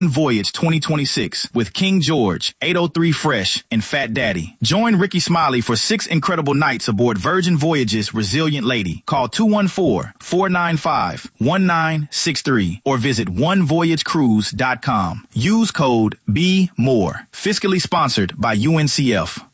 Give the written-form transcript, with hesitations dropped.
Voyage 2026 with King George, 803 Fresh, and Fat Daddy. Join Ricky Smiley for 6 incredible nights aboard Virgin Voyage's Resilient Lady. Call 214-495-1963 or visit onevoyagecruise.com. Use code BEMORE. Fiscally sponsored by UNCF.